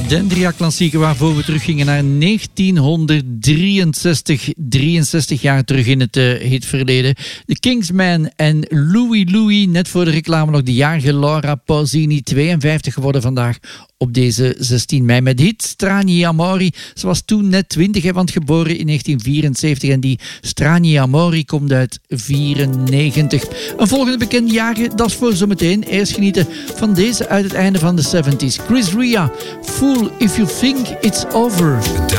Dendria-klassieker waarvoor we teruggingen naar 1963. 63 jaar terug in het hitverleden. The Kingsmen en Louie, net voor de reclame nog de jarige Laura Pausini, 52 geworden vandaag op deze 16 mei met de hit Strani Amori. Ze was toen net 20, want geboren in 1974 en die Strani Amori komt uit 94. Een volgende bekende jarige, dat is voor zometeen. Eerst genieten van deze uit het einde van de 70s. Chris Rea, Fool If You Think It's Over.